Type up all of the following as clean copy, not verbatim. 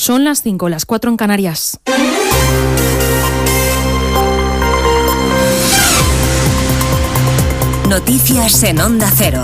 Son las 5, las 4 en Canarias. Noticias en Onda Cero.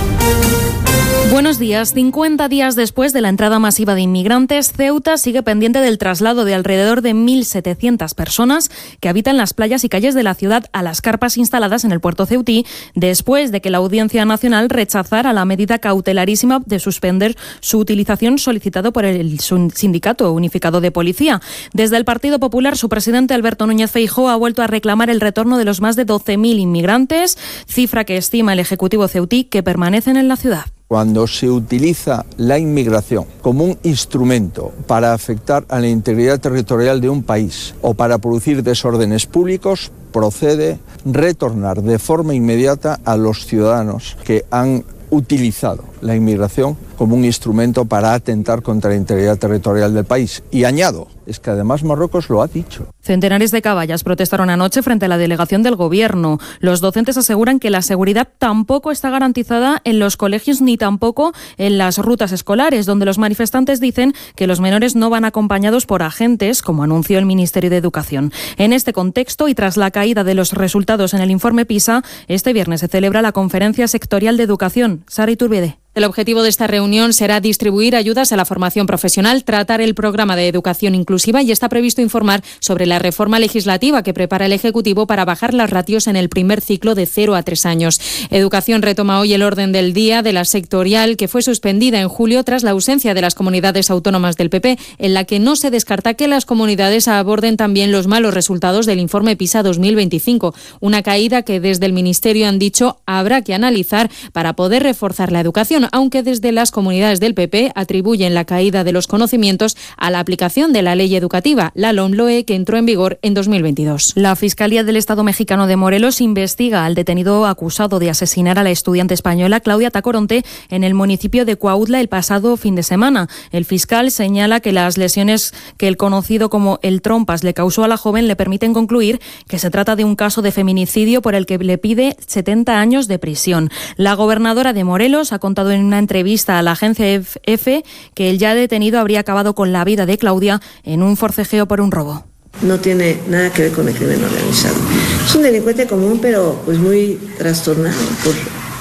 Buenos días. 50 días después de la entrada masiva de inmigrantes, Ceuta sigue pendiente del traslado de alrededor de 1.700 personas que habitan las playas y calles de la ciudad a las carpas instaladas en el puerto ceutí, después de que la Audiencia Nacional rechazara la medida cautelarísima de suspender su utilización solicitado por el Sindicato Unificado de Policía. Desde el Partido Popular, su presidente Alberto Núñez Feijóo ha vuelto a reclamar el retorno de los más de 12.000 inmigrantes, cifra que estima el Ejecutivo ceutí que permanecen en la ciudad. Cuando se utiliza la inmigración como un instrumento para afectar a la integridad territorial de un país o para producir desórdenes públicos, procede retornar de forma inmediata a los ciudadanos que han utilizado la inmigración como un instrumento para atentar contra la integridad territorial del país. Y añado, es que además Marruecos lo ha dicho. Centenares de caballas protestaron anoche frente a la delegación del Gobierno. Los docentes aseguran que la seguridad tampoco está garantizada en los colegios ni tampoco en las rutas escolares, donde los manifestantes dicen que los menores no van acompañados por agentes, como anunció el Ministerio de Educación. En este contexto y tras la caída de los resultados en el informe PISA, este viernes se celebra la Conferencia Sectorial de Educación. Sara Iturbide. El objetivo de esta reunión será distribuir ayudas a la formación profesional, tratar el programa de educación inclusiva y está previsto informar sobre la reforma legislativa que prepara el Ejecutivo para bajar las ratios en el primer ciclo de 0 a 3 años. Educación retoma hoy el orden del día de la sectorial que fue suspendida en julio tras la ausencia de las comunidades autónomas del PP, en la que no se descarta que las comunidades aborden también los malos resultados del informe PISA 2025, una caída que desde el Ministerio han dicho habrá que analizar para poder reforzar la educación, aunque desde las comunidades del PP atribuyen la caída de los conocimientos a la aplicación de la ley educativa, la LOMLOE, que entró en vigor en 2022. La Fiscalía del Estado mexicano de Morelos investiga al detenido acusado de asesinar a la estudiante española Claudia Tacoronte en el municipio de Cuautla el pasado fin de semana. El fiscal señala que las lesiones que el conocido como el Trompas le causó a la joven le permiten concluir que se trata de un caso de feminicidio por el que le pide 70 años de prisión. La gobernadora de Morelos ha contado en una entrevista a la agencia EFE que el ya detenido habría acabado con la vida de Claudia en un forcejeo por un robo. No tiene nada que ver con el crimen organizado. Es un delincuente común, pero pues muy trastornado por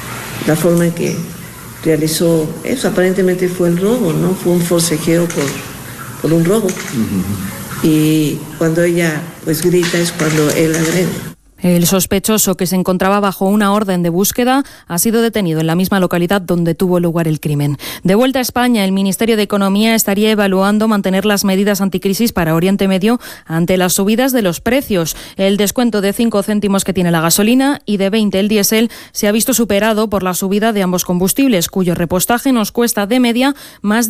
la forma en que realizó eso. Aparentemente fue el robo, ¿no? Fue un forcejeo por un robo. Y cuando ella pues grita es cuando él agrede. El sospechoso, que se encontraba bajo una orden de búsqueda, ha sido detenido en la misma localidad donde tuvo lugar el crimen. De vuelta a España, el Ministerio de Economía estaría evaluando mantener las medidas anticrisis para Oriente Medio ante las subidas de los precios. El descuento de 5 céntimos que tiene la gasolina y de 20 el diésel se ha visto superado por la subida de ambos combustibles, cuyo repostaje nos cuesta de media más de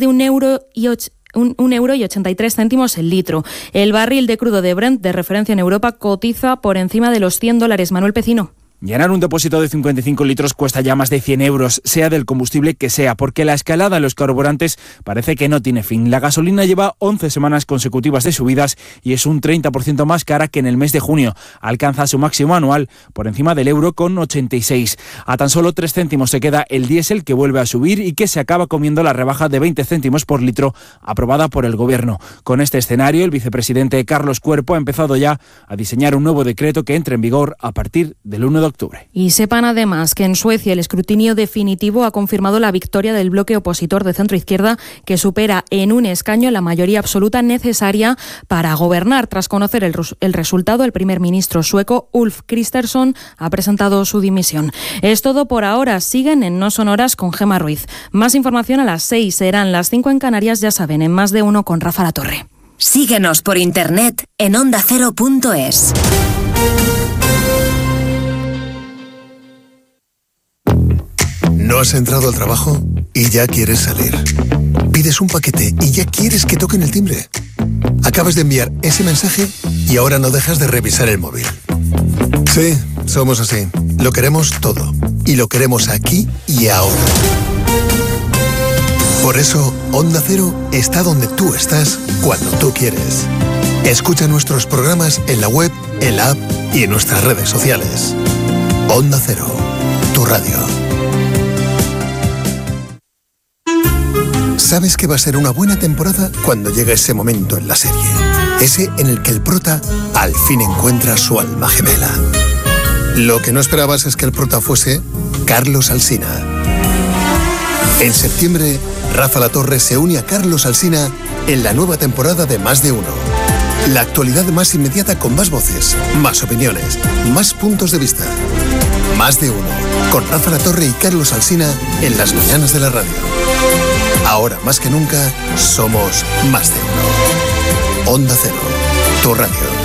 €1,83 el litro. El barril de crudo de Brent, de referencia en Europa, cotiza por encima de los $100. Manuel Pecino. Llenar un depósito de 55 litros cuesta ya más de 100 euros, sea del combustible que sea, porque la escalada en los carburantes parece que no tiene fin. La gasolina lleva 11 semanas consecutivas de subidas y es un 30% más cara que en el mes de junio. Alcanza su máximo anual por encima del €1,86. A tan solo 3 céntimos se queda el diésel, que vuelve a subir y que se acaba comiendo la rebaja de 20 céntimos por litro aprobada por el Gobierno. Con este escenario, el vicepresidente Carlos Cuerpo ha empezado ya a diseñar un nuevo decreto que entre en vigor a partir del 1 de octubre. Y sepan además que en Suecia el escrutinio definitivo ha confirmado la victoria del bloque opositor de centro-izquierda, que supera en un escaño la mayoría absoluta necesaria para gobernar. Tras conocer el resultado, el primer ministro sueco Ulf Kristersson ha presentado su dimisión. Es todo por ahora. Siguen en No Son Horas con Gemma Ruiz. Más información a las 6, serán las 5 en Canarias, ya saben, en Más de Uno con Rafa Latorre. Síguenos por internet en ondacero.es. ¿No has entrado al trabajo y ya quieres salir? Pides un paquete y ya quieres que toquen el timbre. Acabas de enviar ese mensaje y ahora no dejas de revisar el móvil. Sí, somos así. Lo queremos todo. Y lo queremos aquí y ahora. Por eso, Onda Cero está donde tú estás, cuando tú quieres. Escucha nuestros programas en la web, en la app y en nuestras redes sociales. Onda Cero, tu radio. Sabes que va a ser una buena temporada cuando llega ese momento en la serie. Ese en el que el prota al fin encuentra su alma gemela. Lo que no esperabas es que el prota fuese Carlos Alsina. En septiembre, Rafa La Torre se une a Carlos Alsina en la nueva temporada de Más de Uno. La actualidad más inmediata con más voces, más opiniones, más puntos de vista. Más de Uno, con Rafa La Torre y Carlos Alsina en las mañanas de la radio. Ahora más que nunca, somos Más de Uno. Onda Cero, tu radio.